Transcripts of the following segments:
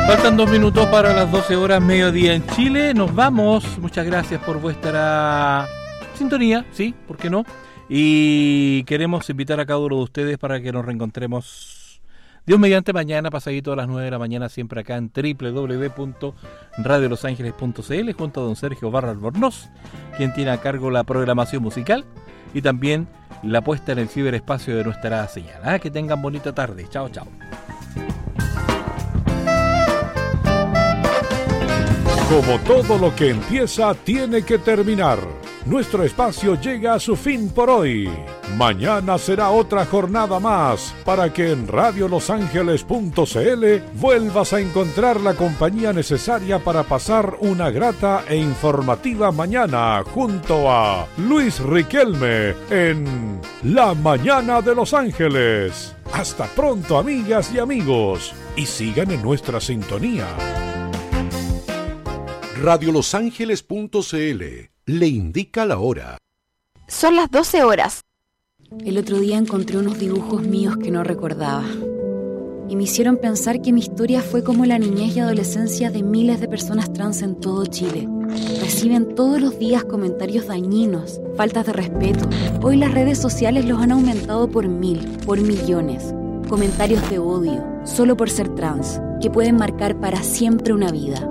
Faltan 2 minutos para las 12 horas mediodía en Chile. Nos vamos. Muchas gracias por vuestra sintonía, sí, ¿por qué no? Y queremos invitar a cada uno de ustedes para que nos reencontremos Dios mediante mañana, pasadito a las 9 de la mañana, siempre acá en www.radiolosangeles.cl junto a don Sergio Barra Albornoz, quien tiene a cargo la programación musical y también la puesta en el ciberespacio de nuestra señal. Que tengan bonita tarde. Chao, chao. Como todo lo que empieza, tiene que terminar. Nuestro espacio llega a su fin por hoy. Mañana será otra jornada más para que en radiolosangeles.cl vuelvas a encontrar la compañía necesaria para pasar una grata e informativa mañana junto a Luis Riquelme en La Mañana de Los Ángeles. Hasta pronto, amigas y amigos, y sigan en nuestra sintonía. Radiolosangeles.cl le indica la hora. Son las 12 horas. El otro día encontré unos dibujos míos que no recordaba y me hicieron pensar que mi historia fue como la niñez y adolescencia de miles de personas trans en todo Chile. Reciben todos los días comentarios dañinos, faltas de respeto. Hoy las redes sociales los han aumentado por 1000, por millones. Comentarios de odio, solo por ser trans, que pueden marcar para siempre una vida.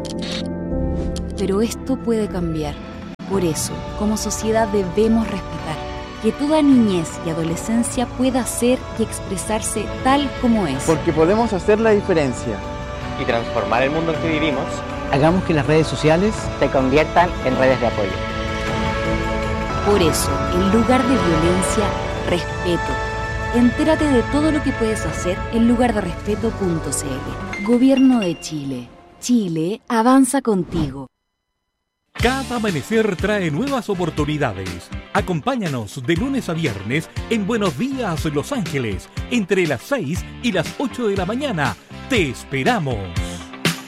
Pero esto puede cambiar. Por eso, como sociedad debemos respetar que toda niñez y adolescencia pueda ser y expresarse tal como es. Porque podemos hacer la diferencia y transformar el mundo en que vivimos. Hagamos que las redes sociales se conviertan en redes de apoyo. Por eso, en lugar de violencia, respeto. Entérate de todo lo que puedes hacer en lugarderespeto.cl. Gobierno de Chile. Chile avanza contigo. Cada amanecer trae nuevas oportunidades. Acompáñanos de lunes a viernes en Buenos Días Los Ángeles, entre las 6 y las 8 de la mañana. ¡Te esperamos!